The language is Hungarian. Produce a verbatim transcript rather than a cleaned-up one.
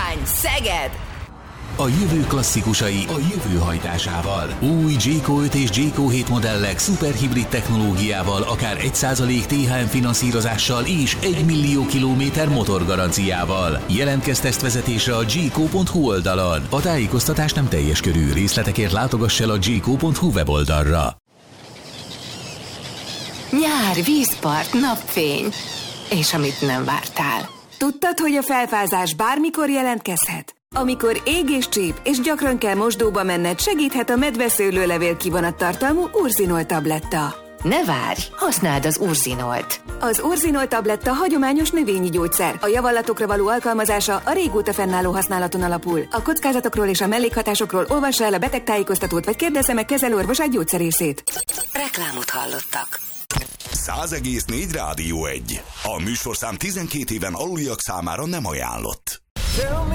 Sovány, Szeged! A jövő klasszikusai a jövő hajtásával. Új Jayco öt és Jayco hét modellek szuperhibrid technológiával, akár egy százalék té há em finanszírozással és egy millió kilométer motorgaranciával. Jelentkezz tesztvezetésre a jayco pont hu oldalon. A tájékoztatás nem teljes körű, részletekért látogass el a jayco pont hu weboldalra. Nyár, vízpart, napfény. És amit nem vártál. Tudtad, hogy a felfázás bármikor jelentkezhet? Amikor ég és csíp, és gyakran kell mosdóba menned, segíthet a medveszőlőlevél kivonattartalmú Urzinol tabletta. Ne várj, használd az Urzinolt. Az Urzinol tabletta hagyományos növényi gyógyszer. A javallatokra való alkalmazása a régóta fennálló használaton alapul. A kockázatokról és a mellékhatásokról olvassa el a betegtájékoztatót, vagy kérdezze meg kezelőorvosát, gyógyszerészét. Reklámot hallottak. száz egész négy Rádió egy. A műsorszám tizenkét éven aluliak számára nem ajánlott.